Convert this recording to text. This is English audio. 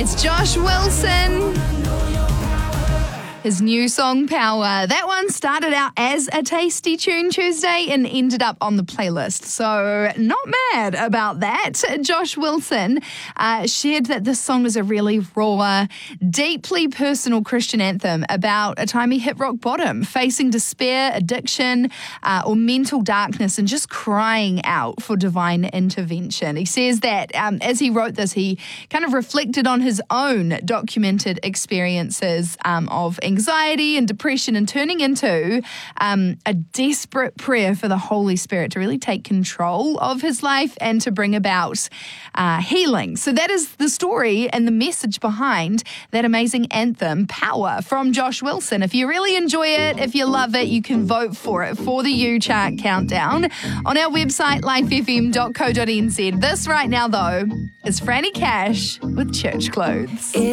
It's Josh Wilson. His new song, Power. That one started out as a Tasty Tune Tuesday and ended up on the playlist. So not mad about that. Josh Wilson shared that this song is a really raw, deeply personal Christian anthem about a time he hit rock bottom, facing despair, addiction, or mental darkness, and just crying out for divine intervention. He says that as he wrote this, he kind of reflected on his own documented experiences of anxiety and depression, and turning into a desperate prayer for the Holy Spirit to really take control of his life and to bring about healing. So that is the story and the message behind that amazing anthem, Power, from Josh Wilson. If you really enjoy it, if you love it, you can vote for it for the U Chart Countdown on our website, lifefm.co.nz. This right now, though, is Franny Cash with Church Clothes.